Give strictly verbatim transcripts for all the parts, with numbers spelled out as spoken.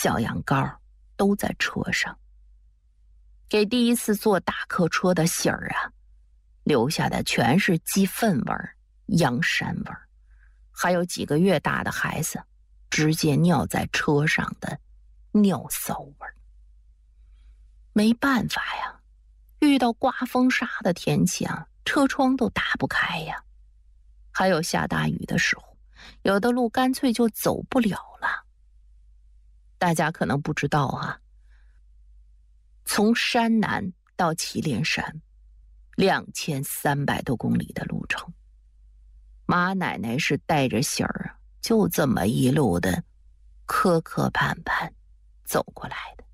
小羊羔都在车上。给第一次坐大客车的喜儿啊，留下的全是鸡粪味儿、羊膻味儿，还有几个月大的孩子直接尿在车上的尿骚味儿。没办法呀，遇到刮风沙的天气啊，车窗都打不开呀。还有下大雨的时候，有的路干脆就走不了了。大家可能不知道啊，从山南到祁连山两千三百多公里的路程，马奶奶是带着喜儿啊，就这么一路的磕磕绊绊走过来的。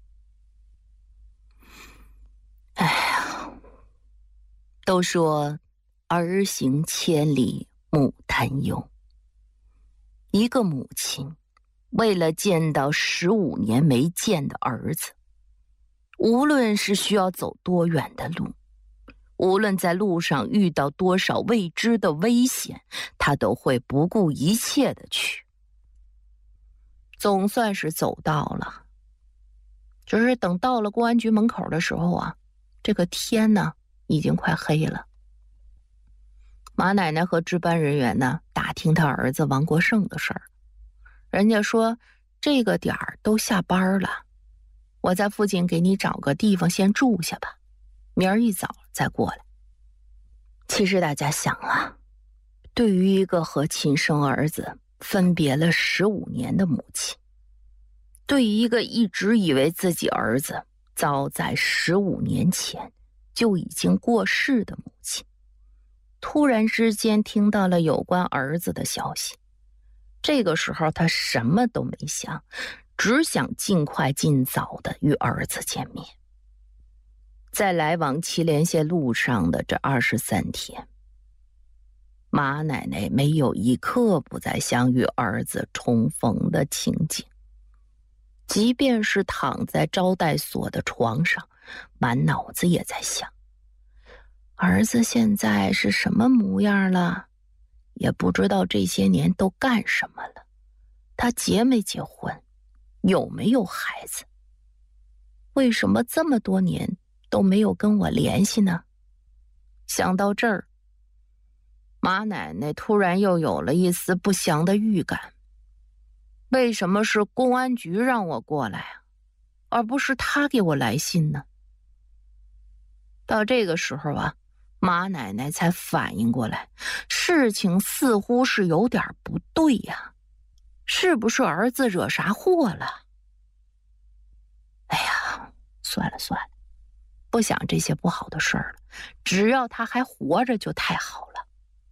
哎呀，都说儿行千里母担忧，一个母亲为了见到十五年没见的儿子，无论是需要走多远的路，无论在路上遇到多少未知的危险，他都会不顾一切的去。总算是走到了，只是等到了公安局门口的时候啊，这个天呢已经快黑了。马奶奶和值班人员呢打听他儿子王国胜的事儿，人家说这个点儿都下班了，我在附近给你找个地方先住下吧，明儿一早再过来。其实大家想啊，对于一个和亲生儿子分别了十五年的母亲，对于一个一直以为自己儿子早在十五年前就已经过世的母亲，突然之间听到了有关儿子的消息，这个时候他什么都没想，只想尽快尽早的与儿子见面。在来往祁连县路上的这二十三天，马奶奶没有一刻不在想与儿子重逢的情景。即便是躺在招待所的床上，满脑子也在想，儿子现在是什么模样了，也不知道这些年都干什么了，他结没结婚，有没有孩子，为什么这么多年都没有跟我联系呢？想到这儿，马奶奶突然又有了一丝不祥的预感。为什么是公安局让我过来啊，而不是他给我来信呢？到这个时候啊，马奶奶才反应过来，事情似乎是有点不对呀，是不是儿子惹啥祸了？哎呀，算了算了，不想这些不好的事儿了，只要他还活着就太好了。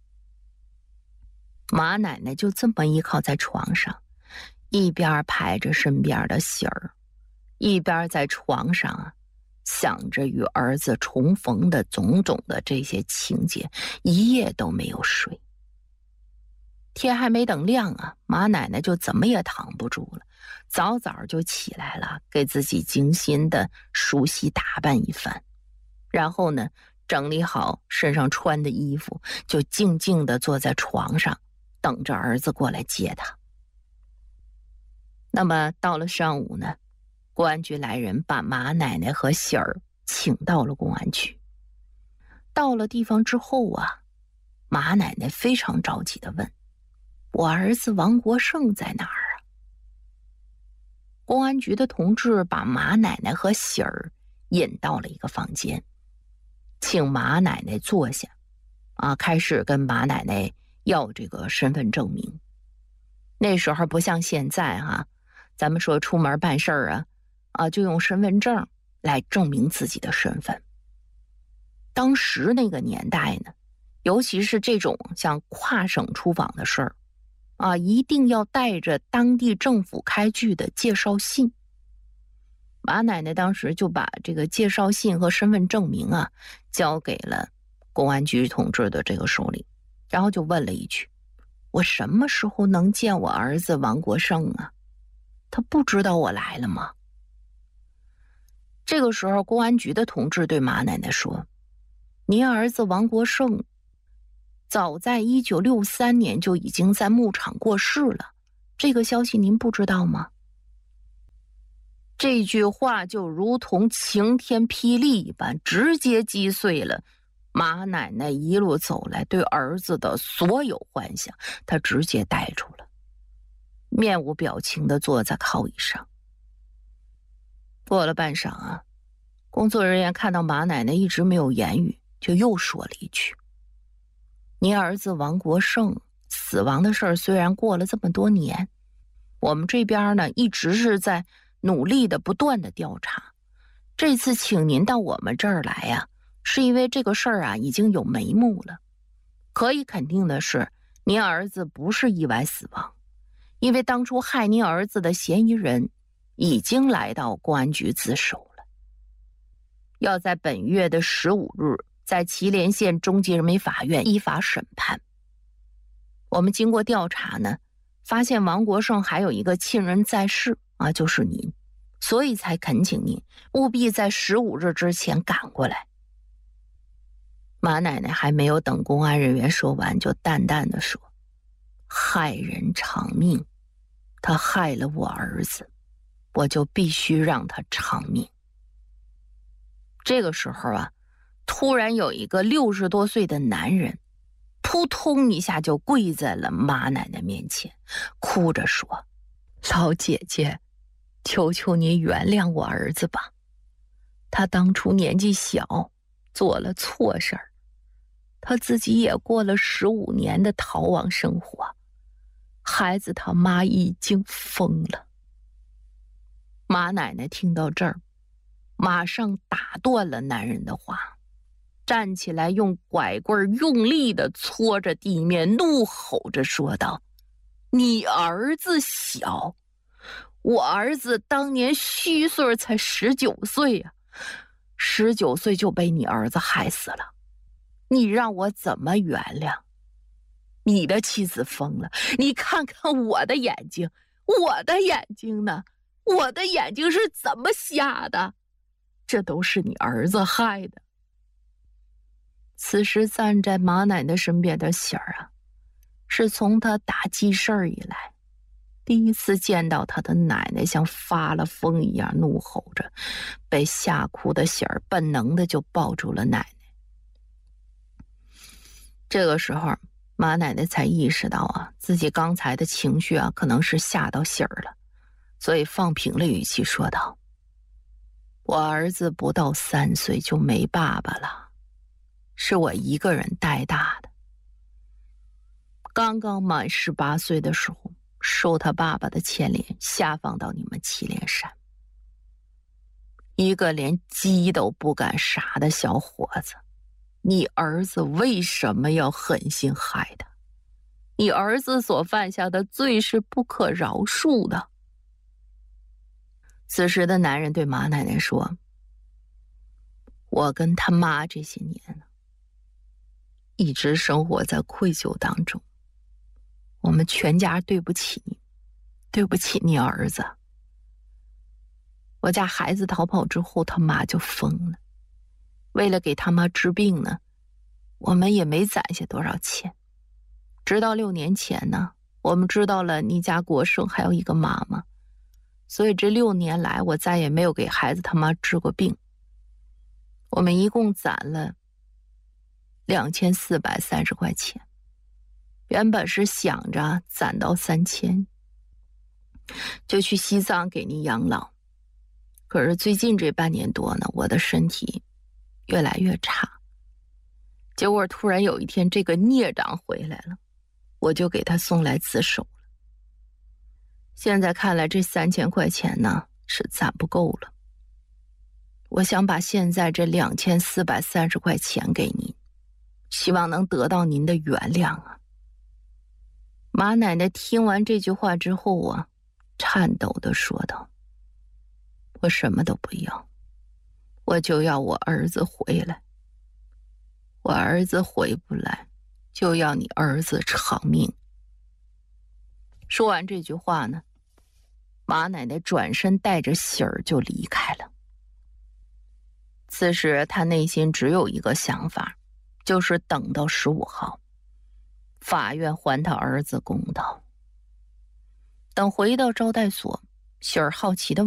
马奶奶就这么依靠在床上，一边拍着身边的喜儿，一边在床上啊想着与儿子重逢的种种的这些情节，一夜都没有睡。天还没等亮啊，马奶奶就怎么也躺不住了，早早就起来了，给自己精心的梳洗打扮一番，然后呢整理好身上穿的衣服，就静静地坐在床上等着儿子过来接他。那么到了上午呢，公安局来人把马奶奶和喜儿请到了公安局。到了地方之后啊，马奶奶非常着急地问，我儿子王国胜在哪儿啊？公安局的同志把马奶奶和喜儿引到了一个房间，请马奶奶坐下啊，开始跟马奶奶要这个身份证明。那时候不像现在哈、啊，咱们说出门办事儿啊啊，就用身份证来证明自己的身份。当时那个年代呢，尤其是这种像跨省出访的事儿啊，一定要带着当地政府开具的介绍信。马奶奶当时就把这个介绍信和身份证明啊交给了公安局同志的这个手里，然后就问了一句，我什么时候能见我儿子王国胜啊？他不知道我来了吗？这个时候公安局的同志对马奶奶说，您儿子王国胜早在一九六三年就已经在牧场过世了，这个消息您不知道吗？ 这句话就如同晴天霹雳一般，直接击碎了马奶奶一路走来对儿子的所有幻想，她直接呆住了，面无表情地坐在靠椅上。过了半晌啊，工作人员看到马奶奶一直没有言语，就又说了一句：你儿子王国胜死亡的事儿虽然过了这么多年，我们这边呢一直是在努力的不断的调查，这次请您到我们这儿来呀、啊，是因为这个事儿啊已经有眉目了。可以肯定的是，您儿子不是意外死亡，因为当初害您儿子的嫌疑人已经来到公安局自首了，要在本月的十五日在祁连县中级人民法院依法审判。我们经过调查呢，发现王国胜还有一个亲人在世啊，就是您，所以才恳请您务必在十五日之前赶过来。马奶奶还没有等公安人员说完，就淡淡的说：害人偿命，他害了我儿子，我就必须让他偿命。这个时候啊，突然有一个六十多岁的男人扑通一下就跪在了马奶奶面前，哭着说：老姐姐，求求您原谅我儿子吧，他当初年纪小，做了错事儿，他自己也过了十五年的逃亡生活，孩子他妈已经疯了。马奶奶听到这儿，马上打断了男人的话，站起来用拐棍用力地搓着地面，怒吼着说道：你儿子小，我儿子当年虚岁才十九岁呀、啊，十九岁就被你儿子害死了，你让我怎么原谅？你的妻子疯了，你看看我的眼睛，我的眼睛呢？我的眼睛是怎么瞎的？这都是你儿子害的。此时站在马奶奶身边的喜儿啊，是从他打记事儿以来第一次见到他的奶奶像发了疯一样怒吼着，被吓哭的喜儿本能的就抱住了奶奶。这个时候马奶奶才意识到啊，自己刚才的情绪啊可能是吓到喜儿了，所以放平了语气说道：我儿子不到三岁就没爸爸了，是我一个人带大的。刚刚满十八岁的时候，受他爸爸的牵连，下放到你们祁连山。一个连鸡都不敢杀的小伙子，你儿子为什么要狠心害他？你儿子所犯下的罪是不可饶恕的。此时的男人对马奶奶说：我跟他妈这些年呢，一直生活在愧疚当中，我们全家对不起你，对不起你儿子。我家孩子逃跑之后，他妈就疯了，为了给他妈治病呢，我们也没攒下多少钱。直到六年前呢，我们知道了你家国胜还有一个妈妈，所以这六年来我再也没有给孩子他妈治过病。我们一共攒了两千四百三十块钱，原本是想着攒到三千就去西藏给您养老，可是最近这半年多呢，我的身体越来越差，结果突然有一天这个孽障回来了，我就给他送来自首了。现在看来这三千块钱呢是攒不够了，我想把现在这两千四百三十块钱给您，希望能得到您的原谅啊。马奶奶听完这句话之后啊，颤抖地说道：我什么都不要，我就要我儿子回来，我儿子回不来，就要你儿子偿命。说完这句话呢，马奶奶转身带着喜儿就离开了。此时她内心只有一个想法，就是等到十五号，法院还他儿子公道。等回到招待所，喜儿好奇地问